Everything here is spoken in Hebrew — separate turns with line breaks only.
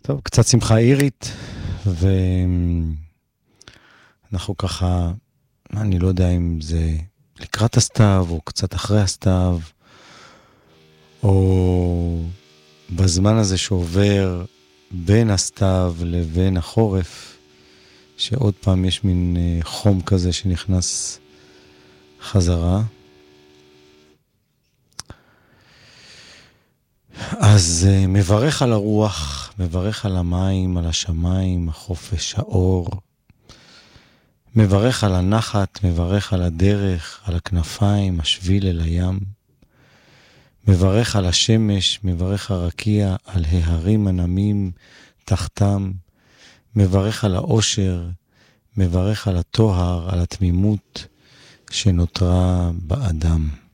טוב, קצת שמחה אירית, ואנחנו ככה, אני לא יודע אם זה לקראת הסתיו, או קצת אחרי הסתיו, או בזמן הזה שעובר בין הסתיו לבין החורף, שעוד פעם יש מין חום כזה שנכנס חזרה. אז מברך על הרוח, מברך על המים, על השמיים, החופש, האור. מברך על הנחת, מברך על הדרך, על הכנפיים, השביל אל הים. מברך על השמש, מברך הרקיע, על ההרים הנמים תחתם. מברך על האושר, מברך על התוהר, על התמימות שנותרה באדם.